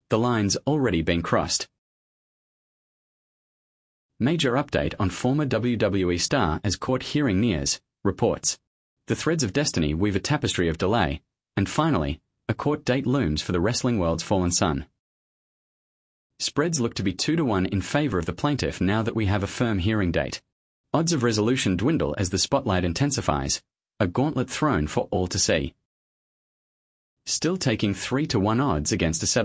The line's already been crossed. Major update on former WWE star as court hearing nears, reports. The threads of destiny weave a tapestry of delay, and finally, a court date looms for the wrestling world's fallen son. Spreads look to be 2-1 in favor of the plaintiff now that we have a firm hearing date. Odds of resolution dwindle as the spotlight intensifies, a gauntlet thrown for all to see. Still taking 3-1 odds against a settlement.